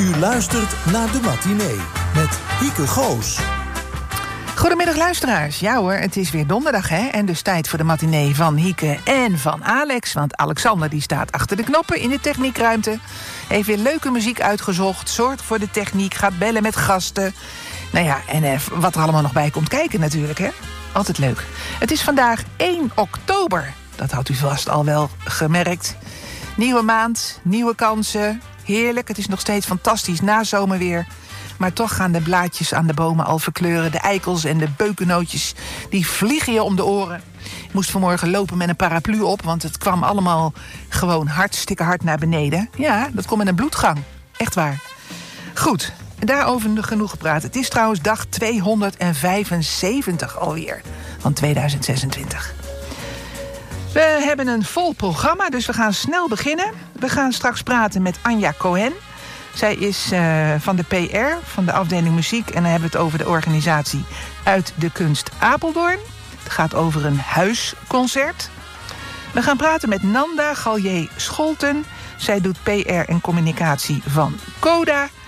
U luistert naar De Matinee met Hieke Goos. Goedemiddag luisteraars. Ja hoor, het is weer donderdag hè. En dus tijd voor de matinee van Hieke en van Alex. Want Alexander die staat achter de knoppen in de techniekruimte. Heeft weer leuke muziek uitgezocht. Zorgt voor de techniek, gaat bellen met gasten. Nou ja, en wat er allemaal nog bij komt kijken natuurlijk hè. Altijd leuk. Het is vandaag 1 oktober. Dat had u vast al wel gemerkt. Nieuwe maand, nieuwe kansen. Heerlijk, het is nog steeds fantastisch na zomerweer. Maar toch gaan de blaadjes aan de bomen al verkleuren. De eikels en de beukennootjes, die vliegen je om de oren. Ik moest vanmorgen lopen met een paraplu op, want het kwam allemaal gewoon hartstikke hard naar beneden. Ja, dat komt met een bloedgang. Echt waar. Goed, daarover genoeg gepraat. Het is trouwens dag 275 alweer van 2026. We hebben een vol programma, dus we gaan snel beginnen. We gaan straks praten met Anja Cohen. Zij is van de PR, van de afdeling muziek. En dan hebben we het over de organisatie Uit de Kunst Apeldoorn. Het gaat over een huisconcert. We gaan praten met Nanda Gallier Scholten. Zij doet PR en communicatie van Coda.